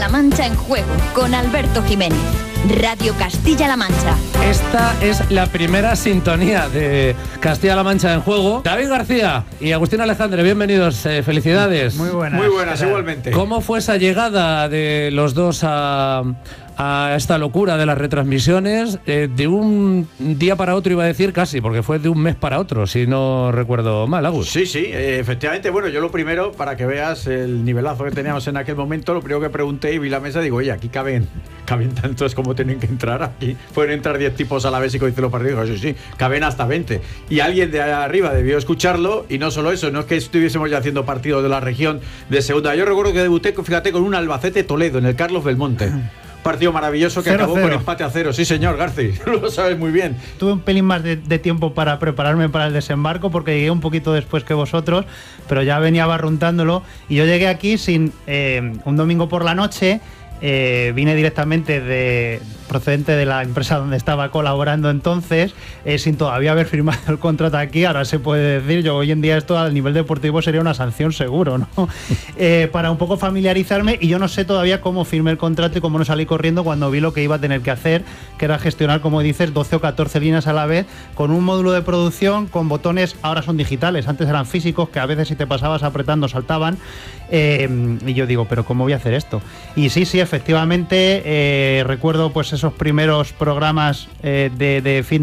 La Mancha en Juego, con Alberto Jiménez. Radio Castilla-La Mancha. Esta es la primera sintonía de Castilla-La Mancha en Juego. David García y Agustín Alejandre, bienvenidos, felicidades. Muy buenas. Muy buenas, igualmente. ¿Cómo fue esa llegada de los dos a esta locura de las retransmisiones? De un día para otro, iba a decir casi, porque fue de un mes para otro, si no recuerdo mal, Agus. Sí, efectivamente. Bueno, yo lo primero, para que veas el nivelazo que teníamos en aquel momento, lo primero que pregunté y vi la mesa, digo, oye, aquí caben tantos como tienen que entrar aquí. Pueden entrar 10 tipos a la vez y coinciden los partidos. Digo, sí, caben hasta 20. Y alguien de allá arriba debió escucharlo, y no solo eso, no es que estuviésemos ya haciendo partidos de la región de segunda. Yo recuerdo que debuté, fíjate, con un Albacete Toledo en el Carlos Belmonte. Partido maravilloso que 0-0. acabó con empate a 0. Sí, señor, Garci, lo sabes muy bien. Tuve un pelín más de tiempo para prepararme para el desembarco, porque llegué un poquito después que vosotros, pero ya venía barruntándolo. Y yo llegué aquí sin un domingo por la noche. Vine directamente procedente de la empresa donde estaba colaborando entonces, sin todavía haber firmado el contrato aquí. Ahora se puede decir, yo hoy en día esto a nivel deportivo sería una sanción seguro, ¿no? Para un poco familiarizarme, y yo no sé todavía cómo firmé el contrato y cómo no salí corriendo cuando vi lo que iba a tener que hacer, que era gestionar, como dices, 12 o 14 líneas a la vez, con un módulo de producción, con botones, ahora son digitales, antes eran físicos, que a veces si te pasabas apretando saltaban, y yo digo, pero ¿cómo voy a hacer esto? Y sí, efectivamente, recuerdo pues esos primeros programas de fin